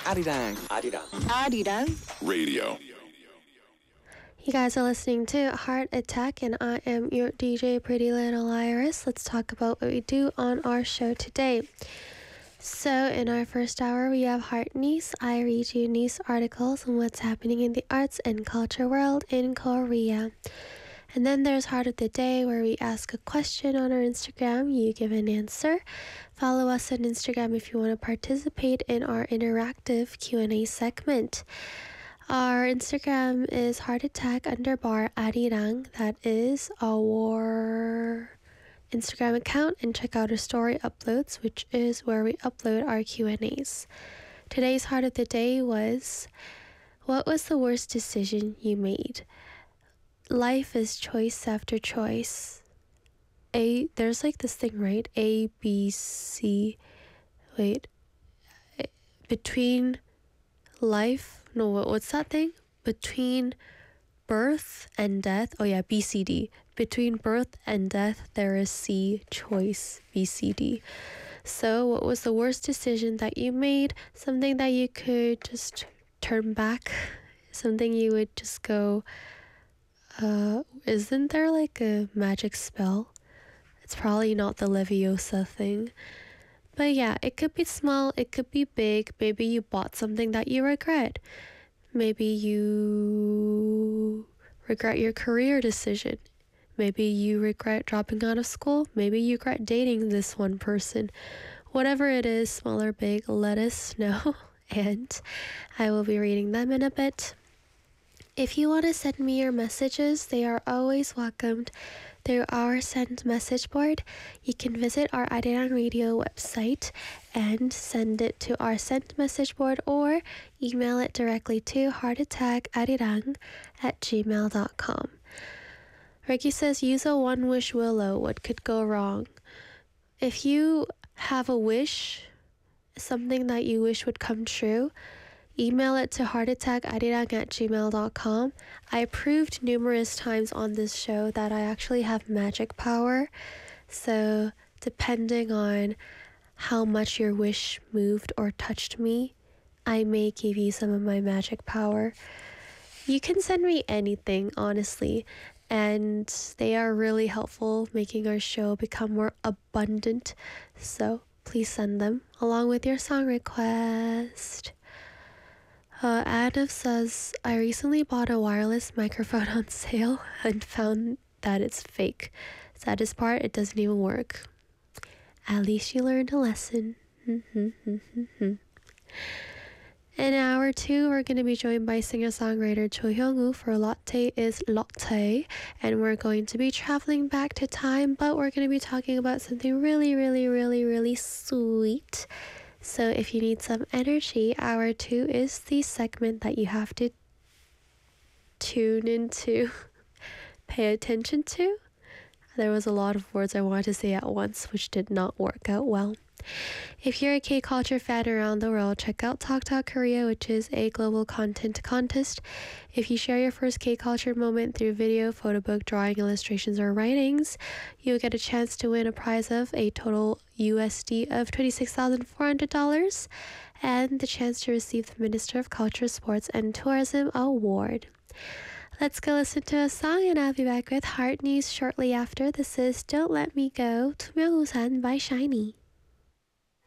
Arirang. Arirang Radio. You guys are listening to Heart Attack, and I am your DJ Pretty Little Iris. Let's talk about what we do on our show today. So in our first hour, we have Heart News. I read you news articles on what's happening in the arts and culture world in Korea. And then there's Heart of the Day, where we ask a question on our Instagram. You give an answer. Follow us on Instagram if you want to participate in our interactive Q&A segment. Our Instagram is heartattack_arirang. That is our Instagram account, and check out our story uploads, which is where we upload our Q&As. Today's Heart of the Day was, what was the worst decision you made? Life is choice after choice. There's like this thing, right? A, B, C. Wait. Between life. No, what's that thing? Between birth and death. Oh yeah, BCD. Between birth and death, there is C, choice, BCD. So what was the worst decision that you made? Something that you could just turn back. Something you would just go, isn't there like a magic spell? It's probably not the Leviosa thing. But yeah, it could be small, it could be big. Maybe you bought something that you regret. Maybe you regret your career decision. Maybe you regret dropping out of school. Maybe you regret dating this one person. Whatever it is, small or big, let us know. And I will be reading them in a bit. If you want to send me your messages, they are always welcomed through our send message board. You can visit our Arirang Radio website and send it to our send message board, or email it directly to heartattackarirang@gmail.com. Ricky says, use a one wish willow. What could go wrong? If you have a wish, something that you wish would come true, email it to heartattackarirang@gmail.com. I proved numerous times on this show that I actually have magic power. So depending on how much your wish moved or touched me, I may give you some of my magic power. You can send me anything, honestly, and they are really helpful making our show become more abundant. So please send them along with your song request. Adam says, I recently bought a wireless microphone on sale and found that it's fake. Saddest part, it doesn't even work. At least you learned a lesson. In hour 2, we're going to be joined by singer-songwriter Cho Hyung-woo for Latte is Latte, and we're going to be traveling back to time, but we're going to be talking about something really, really, really, really sweet. So if you need some energy, hour 2 is the segment that you have to tune into, pay attention to. There was a lot of words I wanted to say at once, which did not work out well. If you're a K-culture fan around the world, check out Talk Talk Korea, which is a global content contest. If you share your first K-culture moment through video, photo book, drawing, illustrations, or writings, you'll get a chance to win a prize of a total USD of $26,400 and the chance to receive the Minister of Culture, Sports, and Tourism Award. Let's go listen to a song, and I'll be back with Heart News shortly after. This is Don't Let Me Go, 투명우산 by Shiny.